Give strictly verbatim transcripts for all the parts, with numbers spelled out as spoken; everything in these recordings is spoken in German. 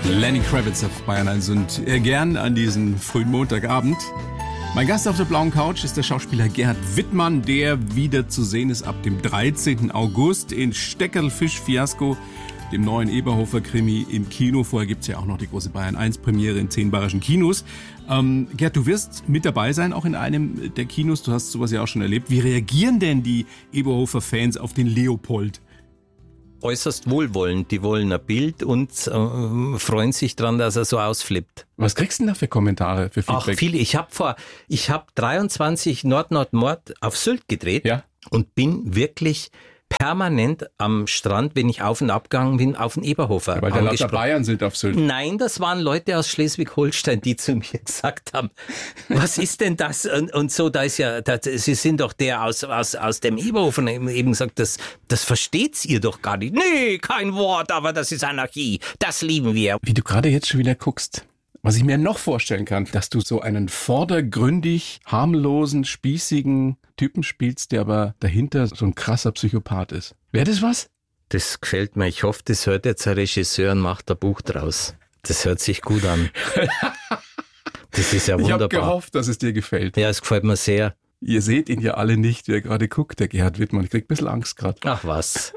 Lenny Kravitz auf Bayern eins und äh, gern an diesen frühen Montagabend. Mein Gast auf der blauen Couch ist der Schauspieler Gerhard Wittmann, der wieder zu sehen ist ab dem dreizehnten August in Steckerl-Fisch-Fiasko, dem neuen Eberhofer-Krimi im Kino. Vorher gibt es ja auch noch die große Bayern eins Premiere in zehn bayerischen Kinos. Ähm, Gerd, du wirst mit dabei sein, auch in einem der Kinos. Du hast sowas ja auch schon erlebt. Wie reagieren denn die Eberhofer-Fans auf den Leopold? Äußerst wohlwollend. Die wollen ein Bild und äh, freuen sich dran, dass er so ausflippt. Was kriegst du denn da für Kommentare, für Feedback? Ach, viele. Ich habe vor, ich habe dreiundzwanzig Nord-Nord-Mord auf Sylt gedreht, ja, und bin wirklich permanent am Strand, wenn ich auf und abgegangen bin, auf den Eberhofer. Ja, weil da lauter Bayern sind auf Sylt. Nein, das waren Leute aus Schleswig-Holstein, die zu mir gesagt haben, was ist denn das? Und, und so, da ist ja, da, Sie sind doch der aus, aus, aus dem Eberhofer. Und eben gesagt, das, das versteht's ihr doch gar nicht. Nee, kein Wort, aber das ist Anarchie. Das lieben wir. Wie du gerade jetzt schon wieder guckst. Was ich mir noch vorstellen kann, dass du so einen vordergründig, harmlosen, spießigen Typen spielst, der aber dahinter so ein krasser Psychopath ist. Wäre das was? Das gefällt mir. Ich hoffe, das hört jetzt ein Regisseur und macht ein Buch draus. Das hört sich gut an. Das ist ja wunderbar. Ich habe gehofft, dass es dir gefällt. Ja, es gefällt mir sehr. Ihr seht ihn ja alle nicht, wie er gerade guckt, der Gerhard Wittmann. Ich krieg ein bisschen Angst gerade. Ach was.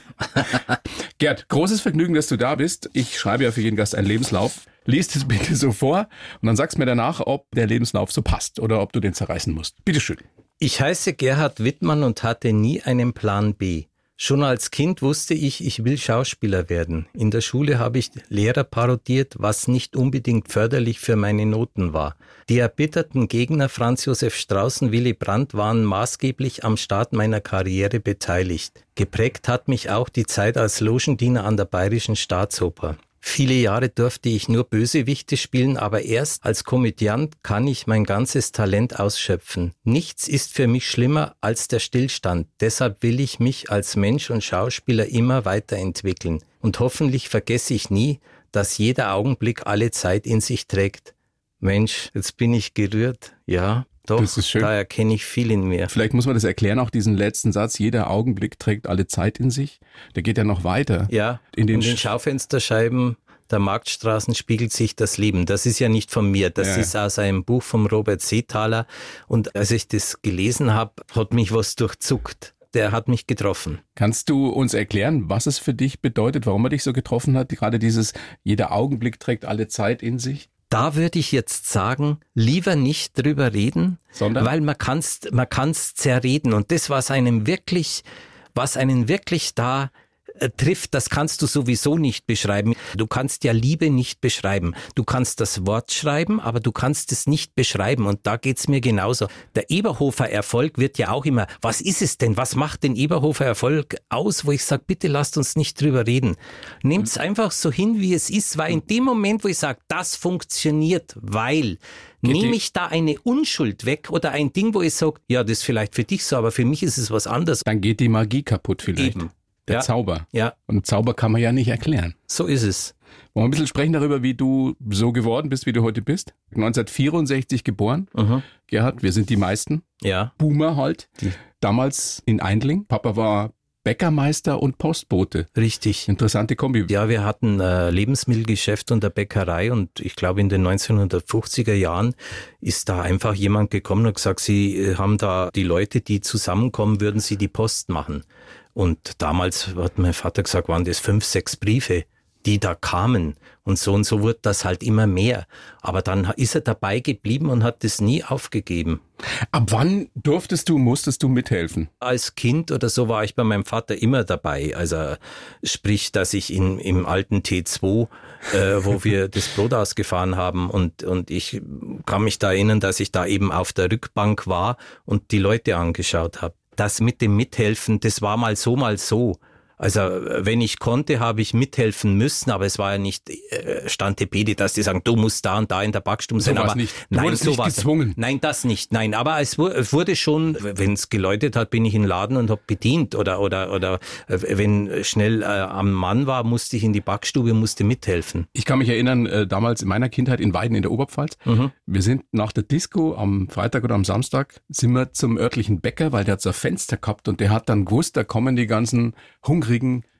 Gerd, großes Vergnügen, dass du da bist. Ich schreibe ja für jeden Gast einen Lebenslauf. Lies es bitte so vor und dann sagst mir danach, ob der Lebenslauf so passt oder ob du den zerreißen musst. Bitteschön. Ich heiße Gerhard Wittmann und hatte nie einen Plan B. Schon als Kind wusste ich, ich will Schauspieler werden. In der Schule habe ich Lehrer parodiert, was nicht unbedingt förderlich für meine Noten war. Die erbitterten Gegner Franz Josef Strauß und Willy Brandt waren maßgeblich am Start meiner Karriere beteiligt. Geprägt hat mich auch die Zeit als Logendiener an der Bayerischen Staatsoper. Viele Jahre durfte ich nur Bösewichte spielen, aber erst als Komödiant kann ich mein ganzes Talent ausschöpfen. Nichts ist für mich schlimmer als der Stillstand. Deshalb will ich mich als Mensch und Schauspieler immer weiterentwickeln. Und hoffentlich vergesse ich nie, dass jeder Augenblick alle Zeit in sich trägt. Mensch, jetzt bin ich gerührt. Ja, doch, das ist schön. Da erkenne ich viel in mir. Vielleicht muss man das erklären, auch diesen letzten Satz. Jeder Augenblick trägt alle Zeit in sich. Der geht ja noch weiter. Ja, in den, in den Schaufensterscheiben der Marktstraßen spiegelt sich das Leben. Das ist ja nicht von mir. Das ja. ist aus einem Buch von Robert Seethaler. Und als ich das gelesen habe, hat mich was durchzuckt. Der hat mich getroffen. Kannst du uns erklären, was es für dich bedeutet, warum er dich so getroffen hat? Gerade dieses, jeder Augenblick trägt alle Zeit in sich. Da würde ich jetzt sagen, lieber nicht drüber reden, sondern? Weil man kann's, man kann's zerreden. Und das, was einem wirklich, was einen wirklich da äh, trifft, das kannst du sowieso nicht beschreiben. Du kannst ja Liebe nicht beschreiben. Du kannst das Wort schreiben, aber du kannst es nicht beschreiben. Und da geht's mir genauso. Der Eberhofer-Erfolg wird ja auch immer, was ist es denn? Was macht den Eberhofer-Erfolg aus, wo ich sage, bitte lasst uns nicht drüber reden. Nehmt's einfach so hin, wie es ist, weil in dem Moment, wo ich sage, das funktioniert, weil... Nehme ich da eine Unschuld weg oder ein Ding, wo ich sage, ja, das ist vielleicht für dich so, aber für mich ist es was anderes. Dann geht die Magie kaputt vielleicht. Eben. Der ja. Zauber. Ja. Und Zauber kann man ja nicht erklären. So ist es. Wollen wir ein bisschen sprechen darüber, wie du so geworden bist, wie du heute bist? neunzehnhundertvierundsechzig geboren. Mhm. Gerhard, wir sind die meisten. Ja. Boomer halt. Damals in Eindling. Papa war Bäckermeister und Postbote. Richtig. Interessante Kombi. Ja, wir hatten ein Lebensmittelgeschäft und eine Bäckerei und ich glaube in den neunzehnhundertfünfziger Jahren ist da einfach jemand gekommen und gesagt, sie haben da die Leute, die zusammenkommen, würden sie die Post machen. Und damals hat mein Vater gesagt, waren das fünf, sechs Briefe, die da kamen. Und so und so wurde das halt immer mehr. Aber dann ist er dabei geblieben und hat das nie aufgegeben. Ab wann durftest du, musstest du mithelfen? Als Kind oder so war ich bei meinem Vater immer dabei. Also sprich, dass ich in, im alten T zwei, äh, wo wir das Brot ausgefahren haben und, und ich kann mich da erinnern, dass ich da eben auf der Rückbank war und die Leute angeschaut habe. Das mit dem Mithelfen, das war mal so, mal so. Also wenn ich konnte, habe ich mithelfen müssen, aber es war ja nicht äh, Stantepede, dass die sagen, du musst da und da in der Backstube sein. So aber nicht. Du nein, wurdest so nicht gezwungen. Nein, das nicht. Nein, aber es wurde schon, wenn es geläutet hat, bin ich in den Laden und habe bedient oder oder oder wenn schnell äh, am Mann war, musste ich in die Backstube, musste mithelfen. Ich kann mich erinnern, äh, damals in meiner Kindheit in Weiden in der Oberpfalz. Mhm. Wir sind nach der Disco am Freitag oder am Samstag sind wir zum örtlichen Bäcker, weil der hat so ein Fenster gehabt und der hat dann gewusst, da kommen die ganzen hungrigen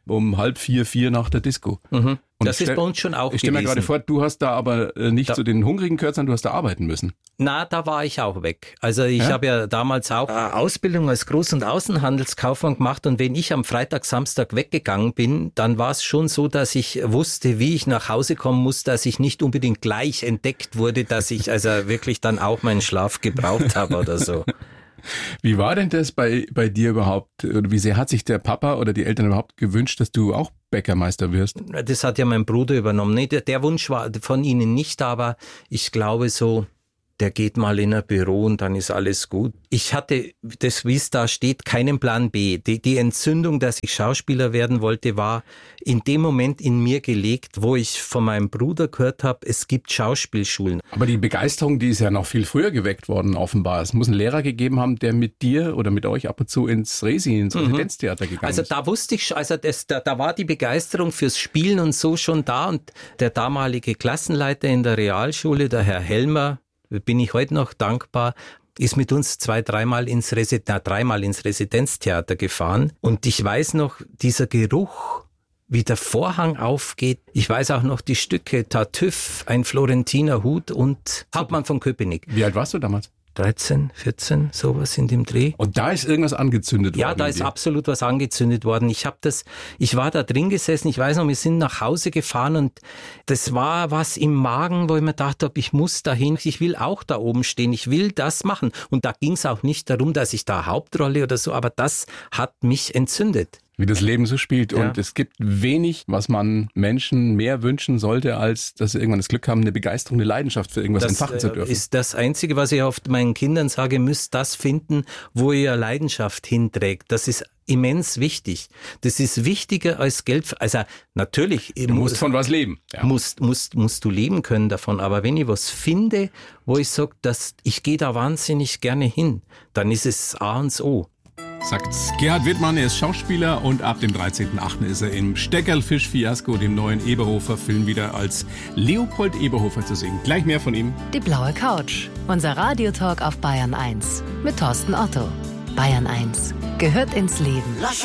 um halb vier, vier nach der Disco. Mhm. Und Das ich stell, ist bei uns schon auch Ich stelle mir gewesen. gerade vor, du hast da aber äh, nicht Da- zu den hungrigen Kürzern, du hast da arbeiten müssen. Na, da war ich auch weg. Also ich Ja? habe ja damals auch äh, Ausbildung als Groß- und Außenhandelskaufmann gemacht und wenn ich am Freitag, Samstag weggegangen bin, dann war es schon so, dass ich wusste, wie ich nach Hause kommen muss, dass ich nicht unbedingt gleich entdeckt wurde, dass ich also wirklich dann auch meinen Schlaf gebraucht habe oder so. Wie war denn das bei, bei dir überhaupt? Oder wie sehr hat sich der Papa oder die Eltern überhaupt gewünscht, dass du auch Bäckermeister wirst? Das hat ja mein Bruder übernommen. Nee, der, der Wunsch war von ihnen nicht, aber ich glaube so, der geht mal in ein Büro und dann ist alles gut. Ich hatte, das wie es da steht, keinen Plan B. Die, die Entzündung, dass ich Schauspieler werden wollte, war in dem Moment in mir gelegt, wo ich von meinem Bruder gehört habe, es gibt Schauspielschulen. Aber die Begeisterung, die ist ja noch viel früher geweckt worden, offenbar. Es muss einen Lehrer gegeben haben, der mit dir oder mit euch ab und zu ins Resi, ins Residenztheater gegangen Also ist. da wusste ich, schon- also das, da, da war die Begeisterung fürs Spielen und so schon da und der damalige Klassenleiter in der Realschule, der Herr Helmer, bin ich heute noch dankbar, ist mit uns zwei, dreimal ins, Resi- na, dreimal ins Residenztheater gefahren und ich weiß noch, dieser Geruch, wie der Vorhang aufgeht. Ich weiß auch noch die Stücke Tartüff, ein Florentiner Hut und Hauptmann von Köpenick. Wie alt warst du damals? dreizehn, vierzehn, sowas in dem Dreh. Und da ist irgendwas angezündet Ja, worden. da in ist dir. absolut was angezündet worden. Ich habe das, ich war da drin gesessen, ich weiß noch, wir sind nach Hause gefahren und das war was im Magen, wo ich mir dachte, ich muss dahin, ich will auch da oben stehen, ich will das machen. Und da ging es auch nicht darum, dass ich da Hauptrolle oder so, aber das hat mich entzündet. Wie das Leben so spielt. Ja. Und es gibt wenig, was man Menschen mehr wünschen sollte, als dass sie irgendwann das Glück haben, eine Begeisterung, eine Leidenschaft für irgendwas Das entfachen zu äh, dürfen. ist das Einzige, was ich oft meinen Kindern sage, ihr müsst das finden, wo ihr Leidenschaft hinträgt. Das ist immens wichtig. Das ist wichtiger als Geld. Also natürlich, Du musst von was leben. Ja. musst, musst, musst du leben können davon. Aber wenn ich was finde, wo ich sage, dass ich gehe da wahnsinnig gerne hin, dann ist es A und O. Sagt Gerhard Wittmann, er ist Schauspieler und ab dem dreizehnten achten ist er im Steckerlfisch-Fiasko, dem neuen Eberhofer-Film, wieder als Leopold Eberhofer zu sehen. Gleich mehr von ihm. Die blaue Couch. Unser Radiotalk auf Bayern eins. Mit Thorsten Otto. Bayern eins gehört ins Leben.